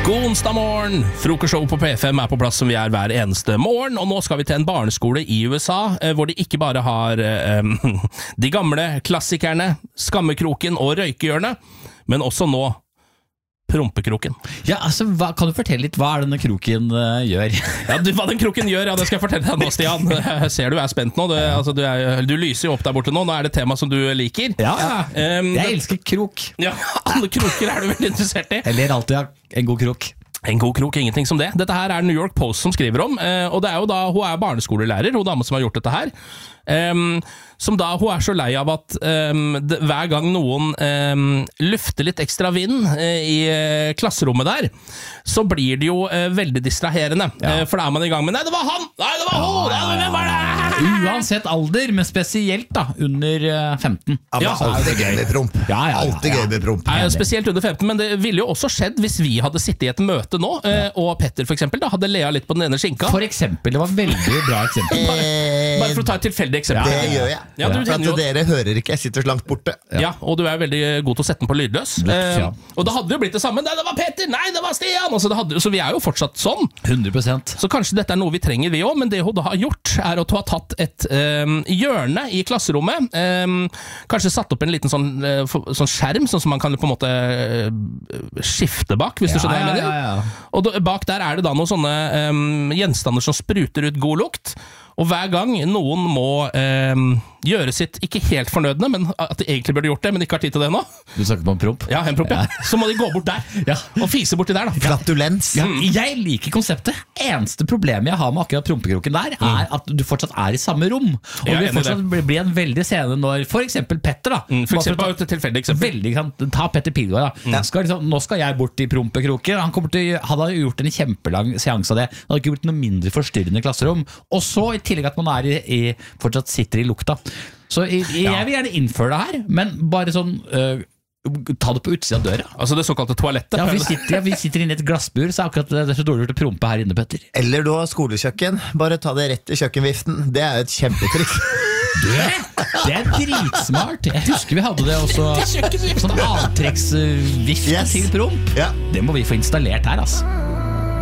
God onsdag morgen, frokostshow på P5 på plass som vi hver eneste morgen, og nå skal vi til en barneskole i USA, hvor de ikke bare har de gamle klassikerne, skammekroken og røykehjørnet, men også nå prompekroken. Ja, altså, kan du fortelle litt hva denne kroken gjør? Ja, hva den kroken gjør, det skal jeg fortelle deg nå, Stian. Jeg ser du spent nå, du lyser jo opp der borte nå er det tema som du liker. Ja, jeg elsker krok. Ja, alle kroker du veldig interessert i. Jeg ler alltid av en god krok. En god krok, ingenting som det. Dette her New York Post som skriver om, og det jo da, hun barneskolelærer, hun dame som har gjort dette her, som da, hun så lei av at hver gang noen lufter litt ekstra vind i klasserommet der, så blir det jo veldig distraherende. For da man i gang med, nei, det var han! Nei, det var hun! Hvem var det? Uansett alder, men spesielt da, under 15. Ja, alltid gøy med promp. Alltid gøy med promp. Spesielt under 15, men det ville jo også skjedd hvis vi hadde sittet i et møte nå, og Petter for eksempel da, hadde lea litt på den ene skinka. For eksempel, det var veldig bra eksempel. Bare for å ta et tilfeldig eksempel. Det gjør jeg. Ja, for at dere hører ikke, jeg sitter så langt borte. Ja, og du veldig god til å sette den på lydløs. Og da hadde det jo blitt det samme. Nei, det var Petter! Nei, det var Stian! Så vi jo fortsatt sånn. 100%. Så kanskje dette noe vi trenger vi også, men det hun da har gjort at hun har tatt et hjørne i klasserommet, kanskje satt opp en liten sånn skjerm, sånn som man kan på en måte skifte bak, hvis du skjønner hva jeg mener. Og bak der det da noen sånne gjenstander som spruter ut god lukt. Og hver gang noen må gjøre sitt ikke helt fornødne, men at de egentlig burde gjort det, men ikke har tid til det nå. Du snakker på en promp? Ja, en promp, ja. Så må de gå bort der og fise borti der da. Flatulens. Ja, jeg liker konseptet. Eneste problemet jeg har med akkurat prompekroken der, at du fortsatt i samme rom. Og det vil fortsatt bli en veldig scene når, for eksempel Petter da. For eksempel, et tilfeldig eksempel. Ta Petter Pilgaard da. Nå skal jeg bort i prompekroken. Han hadde gjort en kjempelang seanse av det. Han hadde ikke gjort noe mindre forstyrrende klasserom. Og så i tillegg at man fortsatt sitter i lukta. Så jeg vil gjerne innføre det her, men bare sånn ta det på utsiden av døra. Altså det såkalte toalettet. Ja, vi sitter inne i et glassbur, så akkurat det så dårlig gjort å prompe her inne, Petter. Eller du har skolekjøkken, bare ta det rett i kjøkkenviften. Det jo et kjempetrikk. Det dritsmart. Jeg husker vi hadde det også, sånn avtrekksvift til promp. Det må vi få installert her, altså.